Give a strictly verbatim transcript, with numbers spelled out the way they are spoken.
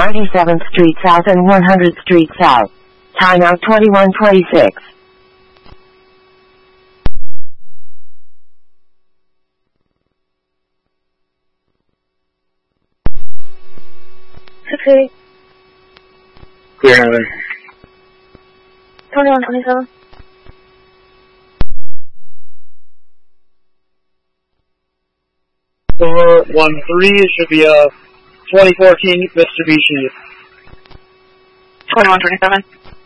ninety-seventh Street South and one hundredth Street South. Time out twenty-one twenty-six. six eighty. Clear heaven. twenty-one twenty-seven. four one three, it should be a twenty fourteen Mitsubishi. twenty-one twenty-seven.